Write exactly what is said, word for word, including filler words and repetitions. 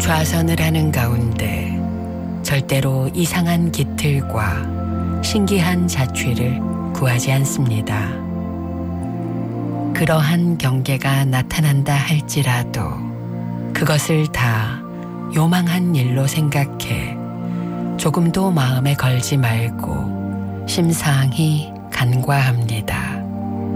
좌선을 하는 가운데 절대로 이상한 기틀과 신기한 자취를 구하지 않습니다. 그러한 경계가 나타난다 할지라도 그것을 다 요망한 일로 생각해 조금도 마음에 걸지 말고 심상히 간과합니다.